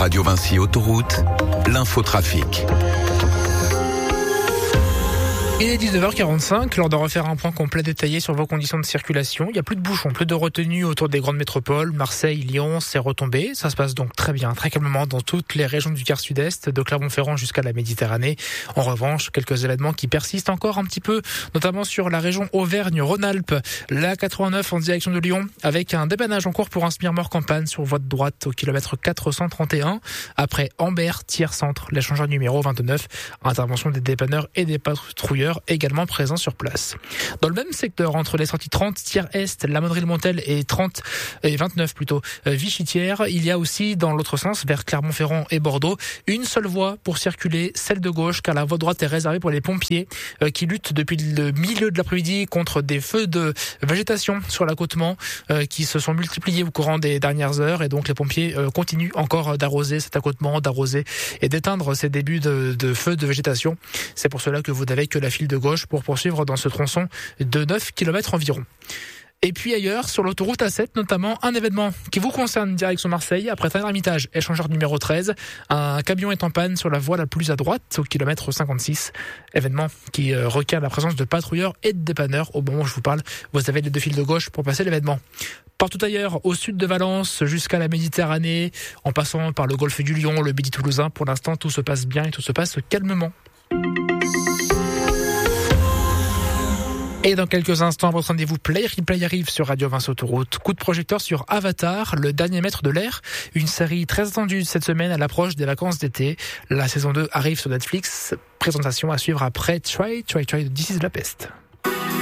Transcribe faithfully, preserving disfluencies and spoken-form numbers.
Radio Vinci Autoroute, l'infotrafic. Il est dix-neuf heures quarante-cinq, l'heure de refaire un point complet détaillé sur vos conditions de circulation. Il n'y a plus de bouchons, plus de retenues autour des grandes métropoles. Marseille, Lyon, c'est retombé. Ça se passe donc très bien, très calmement dans toutes les régions du quart sud-est, de Clermont-Ferrand jusqu'à la Méditerranée. En revanche, quelques événements qui persistent encore un petit peu, notamment sur la région Auvergne-Rhône-Alpes. La quatre-vingt-neuf en direction de Lyon, avec un dépannage en cours pour un semi-remorque en panne sur voie de droite au kilomètre quatre cent trente et un. Après Ambert, Thiers Centre, l'échangeur numéro vingt-neuf. Intervention des dépanneurs et des patrouilleurs également présents sur place. Dans le même secteur, entre les sorties trente, Thiers-Est, La Monnerie-le-Montel et trente et vingt-neuf plutôt, Vichy-Thiers, il y a aussi dans l'autre sens, vers Clermont-Ferrand et Bordeaux, une seule voie pour circuler, celle de gauche, car la voie droite est réservée pour les pompiers euh, qui luttent depuis le milieu de l'après-midi contre des feux de végétation sur l'accotement euh, qui se sont multipliés au courant des dernières heures, et donc les pompiers euh, continuent encore d'arroser cet accotement, d'arroser et d'éteindre ces débuts de, de feux de végétation. C'est pour cela que vous n'avez que la file de gauche pour poursuivre dans ce tronçon de neuf kilomètres environ. Et puis ailleurs, sur l'autoroute A sept, notamment un événement qui vous concerne direction Marseille, après Tain-Hermitage, échangeur numéro treize. Un camion est en panne sur la voie la plus à droite, au kilomètre cinquante-six. Événement qui requiert la présence de patrouilleurs et de dépanneurs. Au moment où je vous parle, vous avez les deux fils de gauche pour passer l'événement. Partout ailleurs, au sud de Valence, jusqu'à la Méditerranée, en passant par le golfe du Lion, le Midi toulousain, pour l'instant, tout se passe bien et tout se passe calmement. Et dans quelques instants, votre rendez-vous Play Replay arrive sur Radio Vinci Autoroute. Coup de projecteur sur Avatar, le dernier maître de l'air. Une série très attendue cette semaine à l'approche des vacances d'été. La saison deux arrive sur Netflix. Présentation à suivre après Try, Try, Try de This is la peste.